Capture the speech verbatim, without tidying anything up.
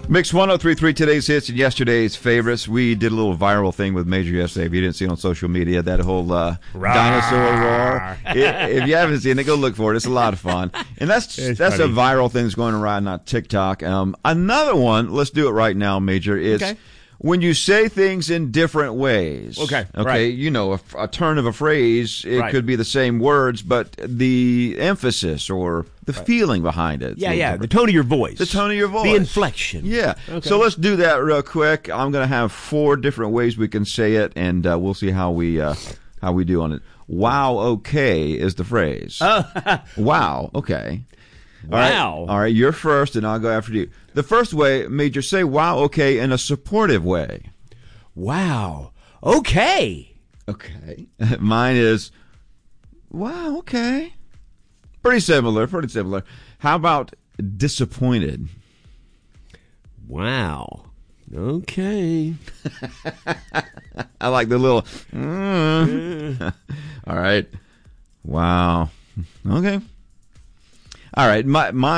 Mix one oh three point three, today's hits and yesterday's favorites. We did a little viral thing with Major yesterday. If you didn't see it on social media, that whole uh, dinosaur roar. It, if you haven't seen it, go look for it. It's a lot of fun. And that's It's that's funny. a viral thing that's going around on TikTok. Um, another one, let's do it right now, Major, is Okay. when you say things in different ways. Okay, Okay, right. you know, a, a turn of a phrase, it Right. could be the same words, but the emphasis or the feeling behind it. Yeah, yeah. The tone of your voice. The tone of your voice. The inflection. Yeah. Okay. So let's do that real quick. I'm going to have four different ways we can say it, and uh, we'll see how we uh, how we do on it. Wow, okay is the phrase. Oh. Wow, okay. All right. Wow. All right, you're first, and I'll go after you. The first way, Major, say wow, okay in a supportive way. Wow. Okay. Okay. Mine is, wow, okay. Pretty similar, pretty similar. How about disappointed? Wow. Okay. I like the little, mm. All right. Wow. Okay. All right. My, my